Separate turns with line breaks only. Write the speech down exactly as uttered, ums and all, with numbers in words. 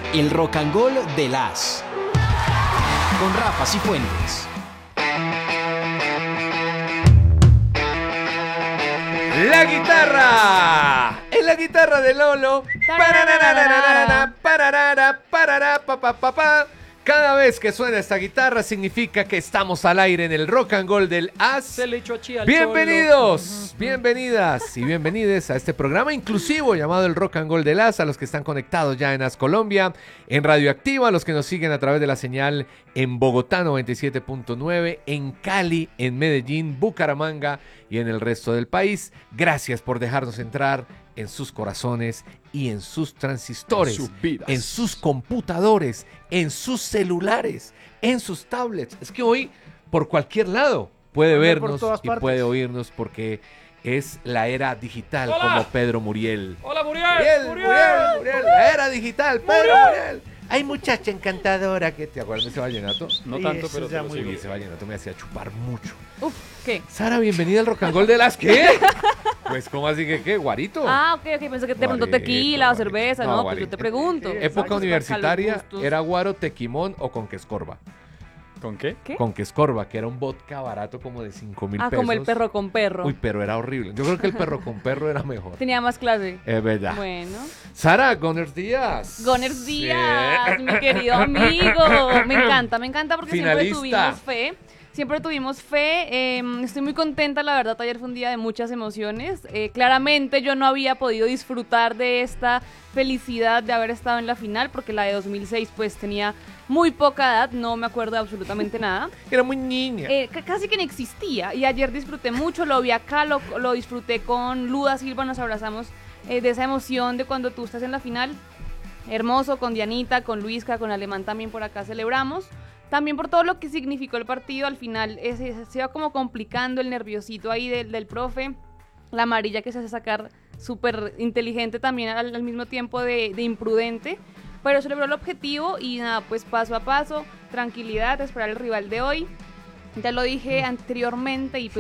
El Rock and Roll de las con Rafa Cifuentes.
La guitarra, es la guitarra de Lolo. Pararararara, pararara, parará, pa, pa, pa, pa. Cada vez que suena esta guitarra significa que estamos al aire en el Rock and Roll del As.
Se le echó chi al
Bienvenidos,
cholo.
bienvenidas y bienvenides a este programa inclusivo llamado el Rock and Roll del As, a los que están conectados ya en As Colombia, en Radioactiva, a los que nos siguen a través de la señal en Bogotá noventa y siete punto nueve, en Cali, en Medellín, Bucaramanga y en el resto del país. Gracias por dejarnos entrar en sus corazones y en sus transistores,
En sus vidas.
en sus computadores, en sus celulares, en sus tablets. Es que hoy, por cualquier lado, puede
Anda por
vernos
todas
y
partes.
puede oírnos porque es la era digital,
¡Hola!
como Pedro Muriel.
Hola, Muriel.
Muriel, Muriel, Muriel, la era digital, Pedro Muriel. Hay muchacha encantadora que... ¿Te acuerdas de ese vallenato?
No
Sí,
tanto,
eso
pero
ya
te lo
muy
sigo.
Sí, ese vallenato me hacía chupar mucho.
Uf, ¿qué?
Sara, bienvenida al Rock and Roll de las... ¿Qué? Pues, ¿cómo así que qué? ¿Guarito?
Ah, ok, ok, pensé que te preguntó
Guarito,
tequila o
guarito.
cerveza,
No,
no, pues
guarito.
yo te pregunto.
Eh,
Época
Exacto,
universitaria,
gustos.
¿era guaro, tequimón o con quescorba?
¿Con qué?
¿Qué?
Con quescorba, que era un vodka barato como de cinco mil
Ah,
pesos.
como el perro con perro.
Uy, pero era horrible. Yo creo que el perro con perro era mejor.
Tenía más clase.
Es verdad.
Bueno.
Sara, Gunners Díaz.
Gunners Díaz, mi querido amigo. Me encanta, me encanta porque siempre
Finalista.
tuvimos fe. Siempre tuvimos fe. eh, estoy muy contenta, la verdad. Ayer fue un día de muchas emociones. Eh, claramente yo no había podido disfrutar de esta felicidad de haber estado en la final porque la de dos mil seis pues tenía muy poca edad. No me acuerdo de absolutamente nada.
Era muy niña.
Eh, c- casi que no existía. Y ayer disfruté mucho, lo vi acá, lo, lo disfruté con Luda Silva, nos abrazamos eh, de esa emoción de cuando tú estás en la final. Hermoso, con Dianita, con Luisca, con Alemán también por acá celebramos. También por todo lo que significó el partido, al final eh, se, se iba como complicando el nerviosito ahí del, del profe. La amarilla que se hace sacar súper inteligente también al, al mismo tiempo de, de imprudente. Pero celebró el objetivo y nada, pues paso a paso, tranquilidad, esperar el rival de hoy. Ya lo dije anteriormente y pues